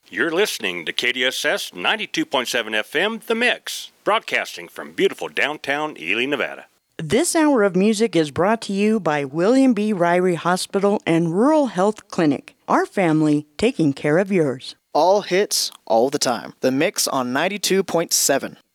You're listening to KDSS 92.7 FM, The Mix, broadcasting from beautiful downtown Ely, Nevada. This hour of music is brought to you by William B. Ryrie Hospital and Rural Health Clinic. Our family taking care of yours. All hits, all the time. The Mix on 92.7.